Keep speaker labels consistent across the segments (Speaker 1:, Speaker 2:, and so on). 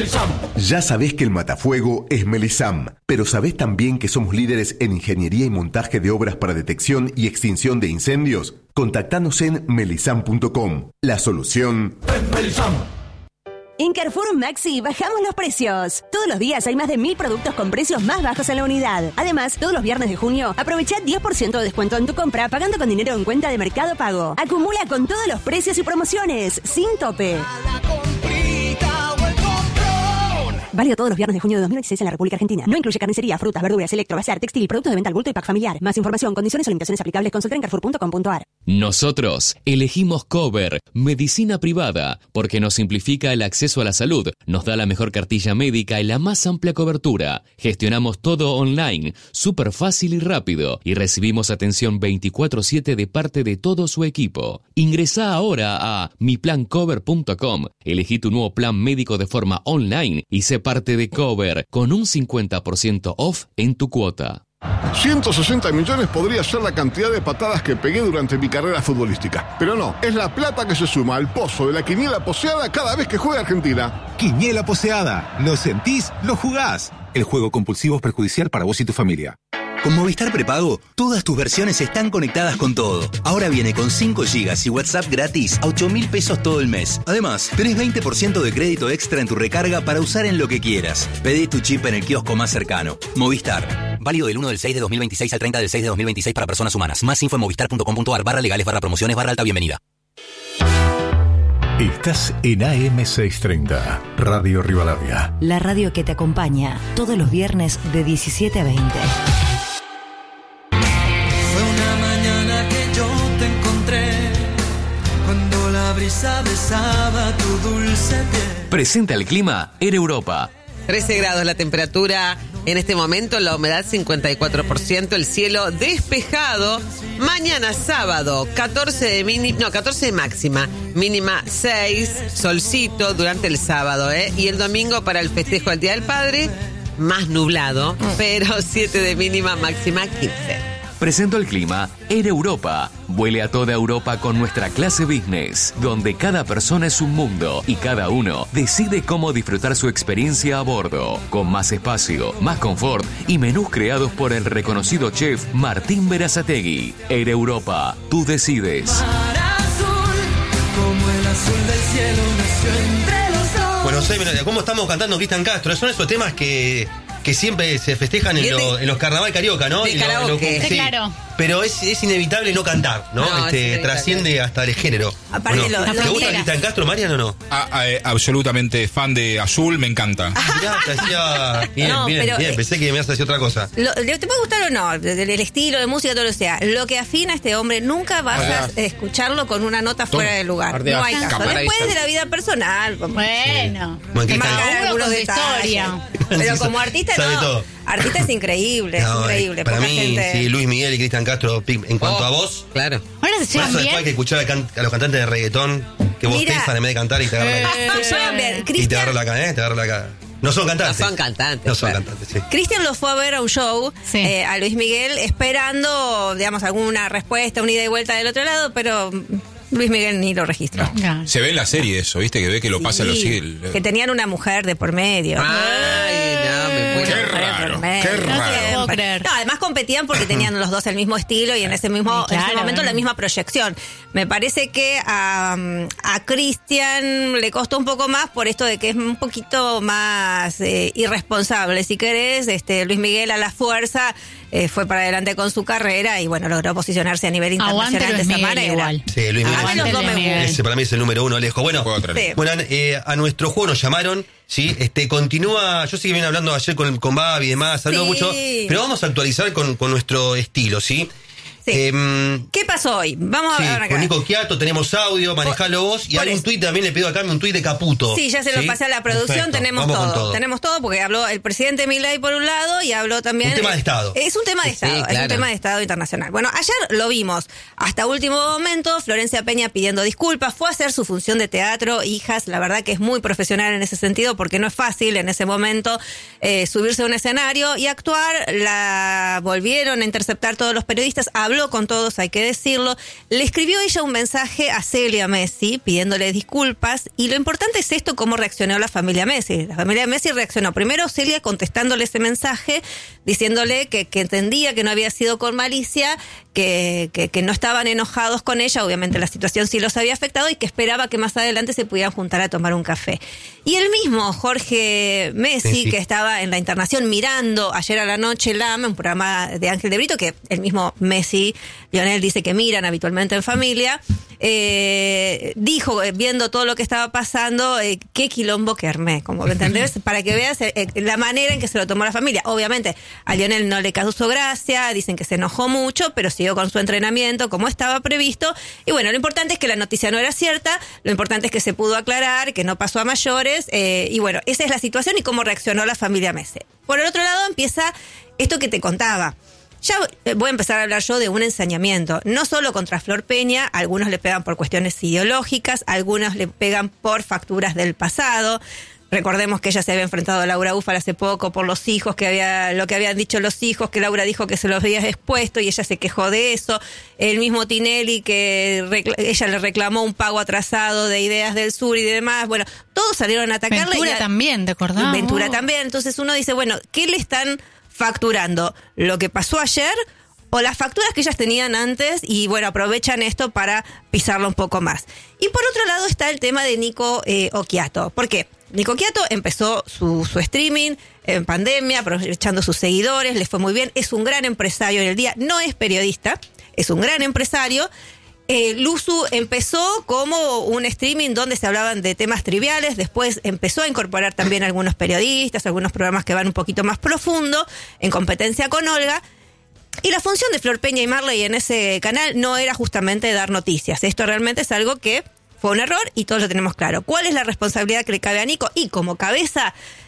Speaker 1: Melisam. Ya sabés que el matafuego es Melisam, pero ¿sabés también que somos líderes en ingeniería y montaje de obras para detección y extinción de incendios? Contactanos en melisam.com. La solución es Melisam.
Speaker 2: En Carrefour Maxi bajamos los precios. Todos los días hay más de 1000 productos con precios más bajos en la unidad. Además, todos los viernes de junio, aprovecha 10% de descuento en tu compra pagando con dinero en cuenta de Mercado Pago. Acumula con todos los precios y promociones, sin tope. Válido todos los viernes de junio de 2026 en la República Argentina. No incluye carnicería, frutas, verduras, electro, bazar, textil, productos de venta al bulto y pack familiar. Más información, condiciones o limitaciones aplicables, consulta en carrefour.com.ar.
Speaker 3: Nosotros elegimos Cover, medicina privada, porque nos simplifica el acceso a la salud, nos da la mejor cartilla médica y la más amplia cobertura. Gestionamos todo online, súper fácil y rápido, y recibimos atención 24/7 de parte de todo su equipo. Ingresá ahora a miplancover.com, elegí tu nuevo plan médico de forma online y sé parte de Cover con un 50% off en tu cuota.
Speaker 4: 160 millones podría ser la cantidad de patadas que pegué durante mi carrera futbolística. Pero no, es la plata que se suma al pozo de la quiniela poseada cada vez que juega Argentina.
Speaker 5: Quiniela poseada. ¿Lo sentís? ¿Lo jugás? El juego compulsivo es perjudicial para vos y tu familia.
Speaker 6: Con Movistar Prepago, todas tus versiones están conectadas con todo. Ahora viene con 5 GB y WhatsApp gratis a 8.000 pesos todo el mes. Además, tenés 20% de crédito extra en tu recarga para usar en lo que quieras. Pedí tu chip en el kiosco más cercano. Movistar. Válido del 1 del 6 de 2026 al 30 del 6 de 2026 para personas humanas. Más info en movistar.com.ar/legales/promociones/alta bienvenida.
Speaker 7: Estás en AM630, Radio Rivadavia.
Speaker 8: La radio que te acompaña todos los viernes de 17 a 20.
Speaker 9: Fue una mañana que yo te encontré, cuando la brisa besaba tu dulce piel.
Speaker 3: Presenta el clima en Europa.
Speaker 10: 13 grados la temperatura en este momento, la humedad 54%, el cielo despejado. Mañana sábado, 14 de máxima, mínima 6, solcito durante el sábado, y el domingo para el festejo del Día del Padre, más nublado, pero 7 de mínima, máxima 15.
Speaker 3: Presento el clima en Europa. Vuele a toda Europa con nuestra clase business, donde cada persona es un mundo y cada uno decide cómo disfrutar su experiencia a bordo, con más espacio, más confort y menús creados por el reconocido chef Martín Berazategui. Air Europa, tú decides.
Speaker 9: Mar azul, como el azul del cielo nació entre los dos.
Speaker 11: Bueno, sé, ¿cómo estamos cantando Cristian Castro? Son esos temas que siempre se festejan en los carnaval carioca, ¿no?
Speaker 10: De karaoke.
Speaker 11: Sí,
Speaker 12: claro.
Speaker 11: Pero es inevitable no cantar, ¿no? Trasciende hasta el género.
Speaker 12: Aparte,
Speaker 11: bueno, ¿te gusta Cristian Castro, Marian, o no?
Speaker 5: Absolutamente fan de Azul, me encanta.
Speaker 11: Mirá, te hacía... Bien, pensé que me ibas a decir otra cosa.
Speaker 12: ¿Te puede gustar o no? El estilo de música, todo lo que sea. Lo que afina a este hombre, nunca vas a escucharlo con una nota fuera del lugar. No hay caso. Después de la vida personal.
Speaker 13: Bueno.
Speaker 12: Algunos de historia. Pero como artista, no. Artista es increíble,
Speaker 11: Para mí,
Speaker 12: gente...
Speaker 11: sí, Luis Miguel y Cristian Castro, en cuanto a voz,
Speaker 10: claro.
Speaker 12: Ahora se llevan bien.
Speaker 11: Después hay que escuchar a los cantantes de reggaetón que bostezan en vez de cantar y te agarran la cara. No son cantantes. No son cantantes, sí.
Speaker 12: Cristian lo fue a ver a un show, a Luis Miguel, esperando, digamos, alguna respuesta, una ida y vuelta del otro lado, pero... Luis Miguel ni lo registró.
Speaker 5: No. Se ve en la serie eso, ¿viste? Que ve que lo pasa los siglos.
Speaker 12: Que tenían una mujer de por medio.
Speaker 10: Ay, no, me muero.
Speaker 5: Qué raro.
Speaker 12: No puedo creer. No, además competían porque tenían los dos el mismo estilo y en ese momento la misma proyección. Me parece que a Cristian le costó un poco más por esto de que es un poquito más irresponsable, si querés. Luis Miguel a la fuerza fue para adelante con su carrera y bueno, logró posicionarse a nivel internacional de esa manera.
Speaker 11: Igual. Sí, Luis Miguel. Ese para mí es el número uno, Alejo. Bueno, a nuestro juego nos llamaron. Sí, continúa. Yo seguí bien hablando ayer con Babi y demás, habló mucho. Pero vamos a actualizar con nuestro estilo, ¿sí?
Speaker 12: Sí. ¿Qué pasó hoy? Vamos a ver acá.
Speaker 11: Con Nico Quiato tenemos audio, manejalo vos. Y hay un tuit también, le pido acá un tuit de Caputo.
Speaker 12: Sí, ya se lo pasé a la producción. Tenemos todo. Tenemos todo porque habló el presidente Milei por un lado y habló también...
Speaker 11: Un tema de Estado.
Speaker 12: Es un tema de Estado, claro. Es un tema de Estado internacional. Bueno, ayer lo vimos. Hasta último momento, Florencia Peña pidiendo disculpas. Fue a hacer su función de teatro. Hijas, la verdad que es muy profesional en ese sentido porque no es fácil en ese momento subirse a un escenario y actuar. La volvieron a interceptar todos los periodistas. Habló habló con todos, hay que decirlo. Le escribió ella un mensaje a Celia Messi pidiéndole disculpas, y lo importante es esto, cómo reaccionó la familia Messi. La familia Messi reaccionó primero Celia contestándole ese mensaje, diciéndole que entendía que no había sido con malicia, que no estaban enojados con ella, obviamente la situación sí los había afectado, y que esperaba que más adelante se pudieran juntar a tomar un café. Y el mismo Jorge Messi, que estaba en la Internación mirando ayer a la noche un programa de Ángel de Brito, que el mismo Messi, Lionel, dice que miran habitualmente en familia, dijo, viendo todo lo que estaba pasando, qué quilombo que armé, como entendés, para que veas la manera en que se lo tomó la familia. Obviamente a Lionel no le causó gracia, dicen que se enojó mucho, pero siguió con su entrenamiento como estaba previsto. Y bueno, lo importante es que la noticia no era cierta, lo importante es que se pudo aclarar, que no pasó a mayores, y bueno, esa es la situación y cómo reaccionó la familia Messi. Por el otro lado empieza esto que te contaba. Ya voy a empezar a hablar yo de un ensañamiento, no solo contra Flor Peña, algunos le pegan por cuestiones ideológicas, algunos le pegan por facturas del pasado. Recordemos que ella se había enfrentado a Laura Ufal hace poco por los hijos, lo que habían dicho los hijos, que Laura dijo que se los había expuesto y ella se quejó de eso. El mismo Tinelli, que ella le reclamó un pago atrasado de Ideas del Sur y demás. Bueno, todos salieron a atacarle.
Speaker 13: Ventura también, ¿te acordás?
Speaker 12: Ventura también. Entonces uno dice, bueno, ¿qué le están facturando? ¿Lo que pasó ayer o las facturas que ellas tenían antes? Y bueno, aprovechan esto para pisarlo un poco más. Y por otro lado está el tema de Nico Occhiato. ¿Por qué? Nico Occhiato empezó su streaming en pandemia, aprovechando sus seguidores, le fue muy bien, es un gran empresario en el día, no es periodista, es un gran empresario. Luzu empezó como un streaming donde se hablaban de temas triviales, después empezó a incorporar también algunos periodistas, algunos programas que van un poquito más profundo, en competencia con Olga. Y la función de Flor Peña y Marley en ese canal no era justamente dar noticias. Esto realmente es algo que fue un error y todos lo tenemos claro. ¿Cuál es la responsabilidad que le cabe a Nico? Y como cabeza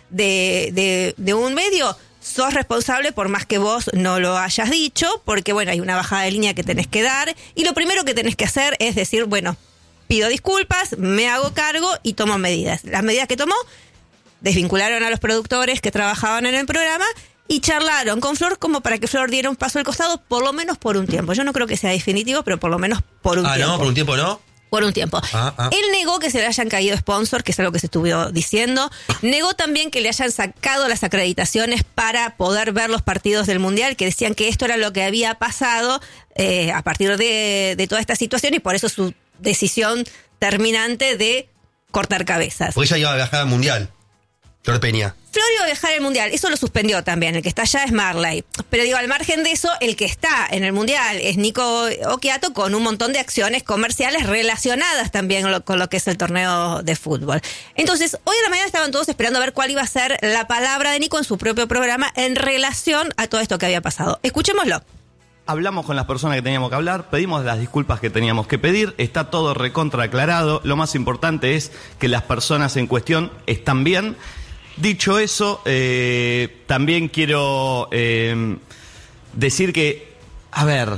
Speaker 12: de un medio, sos responsable por más que vos no lo hayas dicho, porque bueno, hay una bajada de línea que tenés que dar, y lo primero que tenés que hacer es decir, bueno, pido disculpas, me hago cargo y tomo medidas. Las medidas que tomó, desvincularon a los productores que trabajaban en el programa y charlaron con Flor como para que Flor diera un paso al costado, por lo menos por un tiempo. Yo no creo que sea definitivo, pero por lo menos por un tiempo.
Speaker 11: Ah, no, por un tiempo no.
Speaker 12: Por un tiempo. Él negó que se le hayan caído sponsors, que es algo que se estuvo diciendo. Negó también que le hayan sacado las acreditaciones para poder ver los partidos del Mundial, que decían que esto era lo que había pasado a partir de toda esta situación, y por eso su decisión terminante de cortar cabezas.
Speaker 11: Porque ella iba a viajar al Mundial, Flor Peña.
Speaker 12: Flor iba a viajar al Mundial, eso lo suspendió también, el que está allá es Marley. Pero digo, al margen de eso, el que está en el Mundial es Nico Occhiato, con un montón de acciones comerciales relacionadas también con lo que es el torneo de fútbol. Entonces, hoy a la mañana estaban todos esperando a ver cuál iba a ser la palabra de Nico en su propio programa en relación a todo esto que había pasado. Escuchémoslo.
Speaker 14: Hablamos con las personas que teníamos que hablar, pedimos las disculpas que teníamos que pedir, está todo recontra aclarado, lo más importante es que las personas en cuestión están bien. Dicho eso, también quiero decir que, a ver,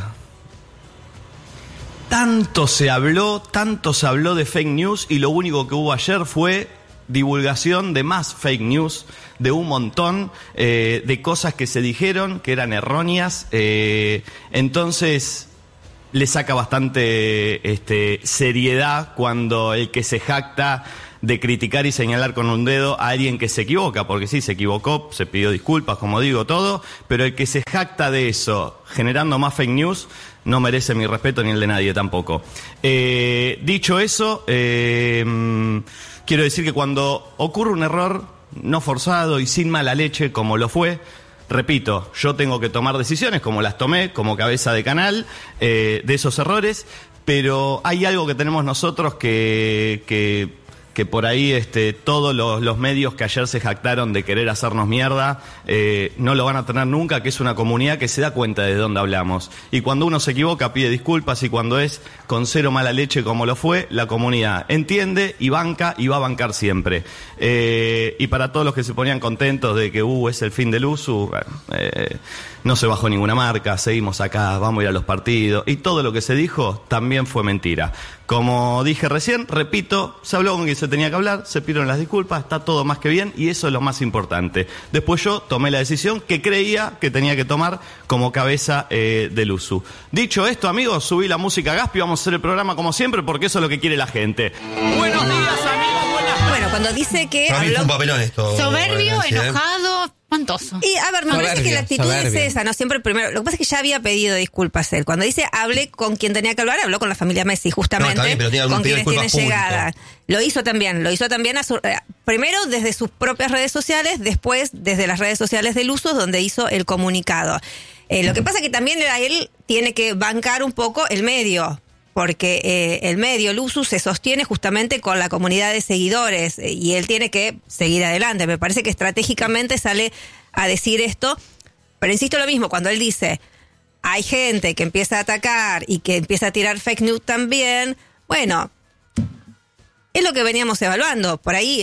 Speaker 14: tanto se habló de fake news y lo único que hubo ayer fue divulgación de más fake news, de un montón de cosas que se dijeron que eran erróneas, entonces le saca bastante seriedad cuando el que se jacta de criticar y señalar con un dedo a alguien que se equivoca, porque sí, se equivocó, se pidió disculpas, como digo, todo, pero el que se jacta de eso, generando más fake news, no merece mi respeto ni el de nadie tampoco. Dicho eso, quiero decir que cuando ocurre un error no forzado y sin mala leche, como lo fue, repito, yo tengo que tomar decisiones, como las tomé, como cabeza de canal, de esos errores, pero hay algo que tenemos nosotros que por ahí todos los medios que ayer se jactaron de querer hacernos mierda no lo van a tener nunca, que es una comunidad que se da cuenta de dónde hablamos. Y cuando uno se equivoca pide disculpas, y cuando es con cero mala leche como lo fue, la comunidad entiende y banca y va a bancar siempre. Y para todos los que se ponían contentos de que es el fin del uso, no se bajó ninguna marca, seguimos acá, vamos a ir a los partidos, y todo lo que se dijo también fue mentira. Como dije recién, repito, se habló con quien se tenía que hablar, se pidieron las disculpas, está todo más que bien y eso es lo más importante. Después yo tomé la decisión que creía que tenía que tomar como cabeza del USU. Dicho esto, amigos, subí la música a Gaspi, vamos a hacer el programa como siempre porque eso es lo que quiere la gente. Buenos días, amigos,
Speaker 12: Bueno, cuando dice que
Speaker 11: Para mí fue un papelón esto.
Speaker 13: Soberbio, enojado, espantoso.
Speaker 12: Y a ver, me parece que la actitud es esa, ¿no? Siempre primero. Lo que pasa es que ya había pedido disculpas él. Cuando dice hablé con quien tenía que hablar, habló con la familia Messi, justamente.
Speaker 11: No, está bien, pero tiene
Speaker 12: con quienes tiene
Speaker 11: público.
Speaker 12: llegada. Lo hizo también primero desde sus propias redes sociales, después desde las redes sociales del USU, donde hizo el comunicado. Lo que pasa es que también él tiene que bancar un poco el medio. Porque el medio, el USU, se sostiene justamente con la comunidad de seguidores y él tiene que seguir adelante. Me parece que estratégicamente sale a decir esto, pero insisto lo mismo, cuando él dice hay gente que empieza a atacar y que empieza a tirar fake news también, bueno, es lo que veníamos evaluando. Por ahí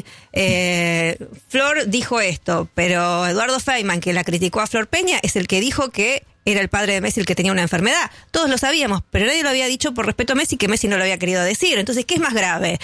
Speaker 12: Flor dijo esto, pero Eduardo Feynman, que la criticó a Flor Peña, es el que dijo que era el padre de Messi el que tenía una enfermedad. Todos lo sabíamos, pero nadie lo había dicho por respeto a Messi, que Messi no lo había querido decir. Entonces, ¿qué es más grave?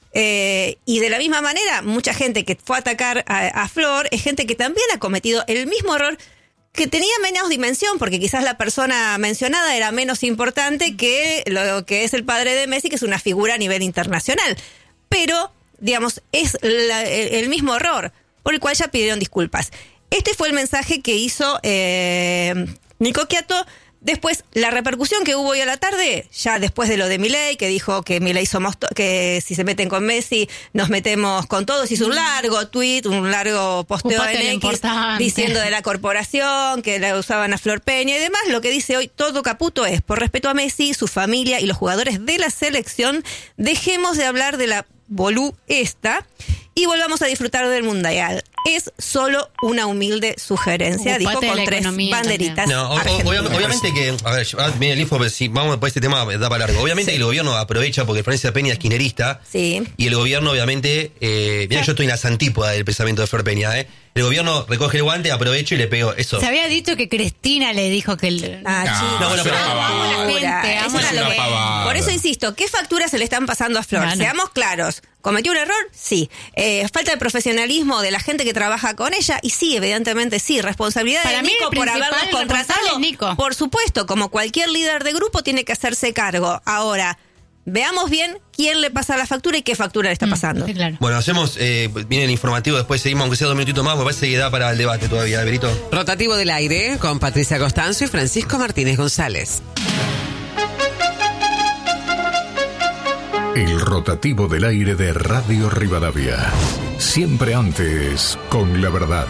Speaker 12: Y de la misma manera, mucha gente que fue a atacar a Flor es gente que también ha cometido el mismo error, que tenía menos dimensión, porque quizás la persona mencionada era menos importante que lo que es el padre de Messi, que es una figura a nivel internacional. Pero, digamos, es el mismo error, por el cual ya pidieron disculpas. Este fue el mensaje que hizo Nico Quiato. Después, la repercusión que hubo hoy a la tarde, ya después de lo de Milei, que dijo que Milei que si se meten con Messi, nos metemos con todos. Hizo un largo tweet, un largo posteo en X, diciendo de la corporación, que la usaban a Flor Peña y demás. Lo que dice hoy todo Caputo es, por respeto a Messi, su familia y los jugadores de la selección, dejemos de hablar de la bolú esta y volvamos a disfrutar del Mundial. Es solo una humilde sugerencia, dijo con 3 banderitas.
Speaker 11: No, obviamente que, a ver, viene el info, pero si vamos por este tema, da para largo. Obviamente que el gobierno aprovecha, porque Florencia Peña es kirchnerista,
Speaker 12: sí, y
Speaker 11: el gobierno, obviamente, mira, yo estoy en la santípoda del pensamiento de Flor Peña, El gobierno recoge el guante, aprovecho y le pego eso.
Speaker 13: Se había dicho que Cristina le dijo que el...
Speaker 12: Por eso insisto, ¿qué facturas se le están pasando a Flor? Seamos claros. ¿Cometió un error? Sí. Falta de profesionalismo de la gente que trabaja con ella, y sí, evidentemente sí. Responsabilidad de Nico por haberlos contratado. Por supuesto, como cualquier líder de grupo tiene que hacerse cargo. Ahora, veamos bien quién le pasa la factura y qué factura le está pasando.
Speaker 13: Sí, claro.
Speaker 11: Bueno, hacemos, viene el informativo, después seguimos, aunque sea 2 minutitos más, me parece que da para el debate todavía, Berito.
Speaker 10: Rotativo del aire con Patricia Costanzo y Francisco Martínez González.
Speaker 7: El rotativo del aire de Radio Rivadavia. Siempre antes, con la verdad.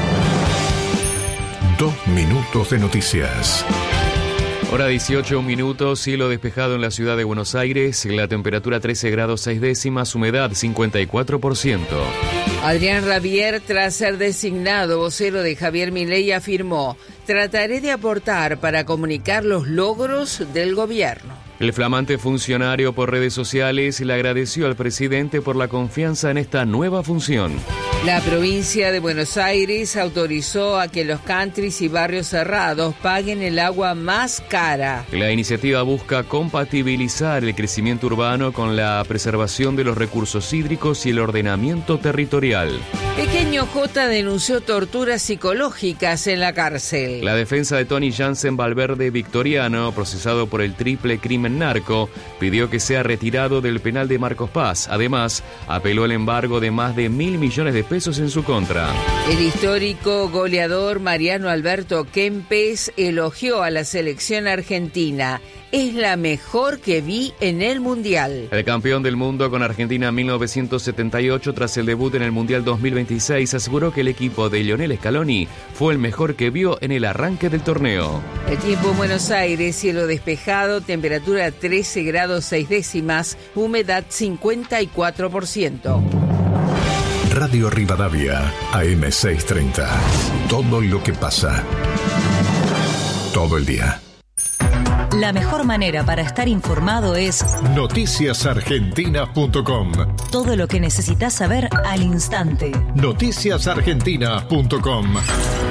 Speaker 7: 2 minutos de noticias.
Speaker 3: Hora 18 minutos, cielo despejado en la ciudad de Buenos Aires, la temperatura 13 grados 6 décimas, humedad 54%.
Speaker 15: Adrián Rabier, tras ser designado vocero de Javier Milei, afirmó: trataré de aportar para comunicar los logros del gobierno.
Speaker 3: El flamante funcionario por redes sociales le agradeció al presidente por la confianza en esta nueva función.
Speaker 15: La provincia de Buenos Aires autorizó a que los countries y barrios cerrados paguen el agua más cara.
Speaker 3: La iniciativa busca compatibilizar el crecimiento urbano con la preservación de los recursos hídricos y el ordenamiento territorial.
Speaker 15: Pequeño J denunció torturas psicológicas en la cárcel.
Speaker 3: La defensa de Tony Jansen Valverde Victoriano, procesado por el triple crimen narco, pidió que sea retirado del penal de Marcos Paz. Además, apeló el embargo de más de 1.000 millones de pesos en su contra.
Speaker 15: El histórico goleador Mariano Alberto Kempes elogió a la selección argentina. Es la mejor que vi en el Mundial.
Speaker 3: El campeón del mundo con Argentina en 1978, tras el debut en el Mundial 2026, aseguró que el equipo de Lionel Scaloni fue el mejor que vio en el arranque del torneo.
Speaker 15: El tiempo en Buenos Aires, cielo despejado, temperatura 13 grados 6 décimas, humedad 54%.
Speaker 7: Radio Rivadavia, AM630. Todo lo que pasa. Todo el día.
Speaker 8: La mejor manera para estar informado es
Speaker 7: noticiasargentina.com.
Speaker 8: Todo lo que necesitas saber al instante.
Speaker 7: Noticiasargentina.com.